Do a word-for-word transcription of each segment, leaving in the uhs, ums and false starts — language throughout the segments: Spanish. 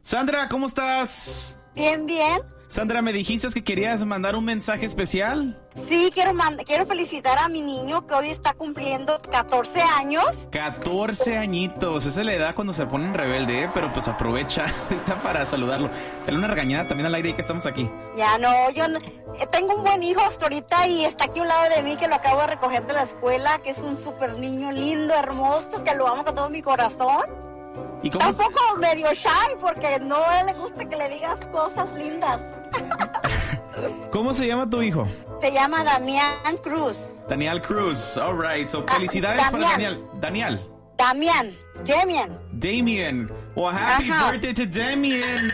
Sandra, ¿cómo estás? Bien, bien. Sandra, me dijiste que querías mandar un mensaje especial. Sí, quiero mand- quiero felicitar a mi niño que hoy está cumpliendo catorce años. catorce añitos, esa es la edad cuando se ponen rebelde, ¿eh? Pero pues aprovecha ahorita para saludarlo. Dale una regañada también al aire y que estamos aquí. Ya no, yo no- eh, tengo un buen hijo hasta ahorita y está aquí a un lado de mí que lo acabo de recoger de la escuela, que es un súper niño lindo, hermoso, que lo amo con todo mi corazón. ¿Y cómo Está un poco medio shy porque no le gusta que le digas cosas lindas. ¿Cómo se llama tu hijo? Se llama Damián Cruz. Daniel Cruz. All right. So, Ah, felicidades para Damián. Daniel. Daniel. Damián, Damián. Damien. Well, happy Ajá. birthday to Damien.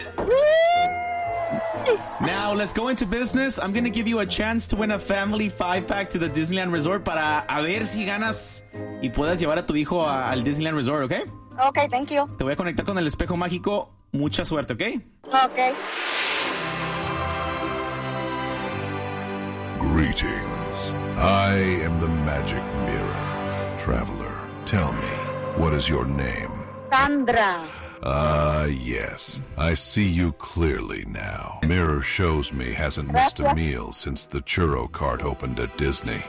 Now, let's go into business. I'm going to give you a chance to win a family five-pack to the Disneyland Resort para a ver si ganas y puedas llevar a tu hijo a- al Disneyland Resort, ¿ok? Ok, thank you. Te voy a conectar con el espejo mágico. Mucha suerte, ¿ok? Ok. Greetings. I am the magic mirror. Traveler, tell me, what is your name? Sandra. Ah, yes. I see you clearly now. Mirror shows me hasn't missed a meal since the churro cart opened at Disney.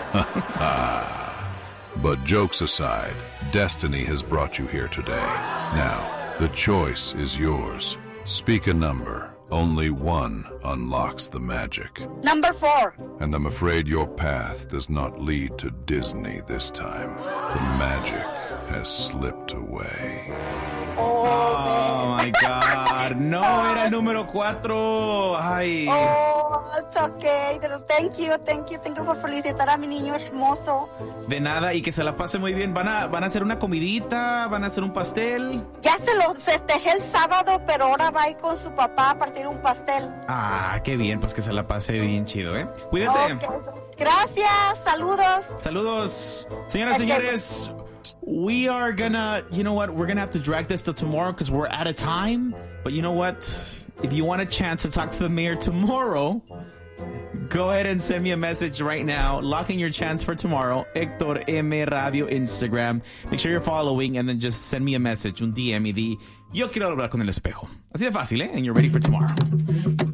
But jokes aside, destiny has brought you here today. Now, the choice is yours. Speak a number. Only one unlocks the magic. Number four. And I'm afraid your path does not lead to Disney this time. The magic has slipped away. Oh, my God. No, era el número cuatro. Ay. Oh, it's okay. Pero thank you, thank you, thank you por felicitar a mi niño hermoso. De nada, y que se la pase muy bien. ¿Van a, van a hacer una comidita? ¿Van a hacer un pastel? Ya se lo festejé el sábado, pero ahora va a ir con su papá a partir un pastel. Ah, qué bien, pues que se la pase bien chido, ¿eh? Cuídate. Ok. Gracias, saludos. Saludos. Señoras, Ok. señores, we are gonna, you know what, we're gonna have to drag this till tomorrow because we're out of time. But you know what? If you want a chance to talk to the mayor tomorrow, go ahead and send me a message right now. Lock in your chance for tomorrow. Hector M Radio Instagram. Make sure you're following and then just send me a message, un D M y di, yo quiero hablar con el espejo. Así de fácil, ¿eh? And you're ready for tomorrow.